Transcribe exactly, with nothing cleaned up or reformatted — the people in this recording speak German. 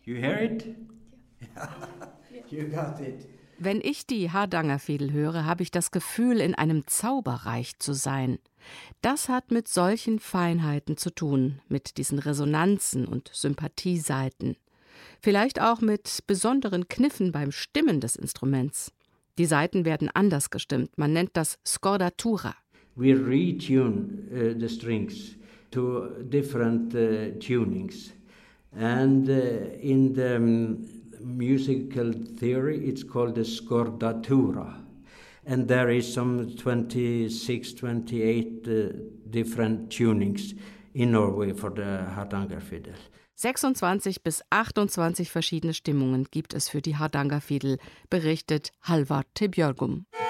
You hear it? You got it. Wenn ich die Hardangerfidel höre, habe ich das Gefühl, in einem Zauberreich zu sein. Das hat mit solchen Feinheiten zu tun, mit diesen Resonanzen und Sympathieseiten. Vielleicht auch mit besonderen Kniffen beim Stimmen des Instruments. Die Saiten werden anders gestimmt, man nennt das Scordatura. We retune uh, the strings to different uh, tunings. And uh, in the um, musical theory, it's called the scordatura. And there is some twenty-six, twenty-eight uh, different tunings in Norway for the Hardangerfidel. sechsundzwanzig bis achtundzwanzig verschiedene Stimmungen gibt es für die Hardangerfidel, berichtet Halvard Tebjørgum.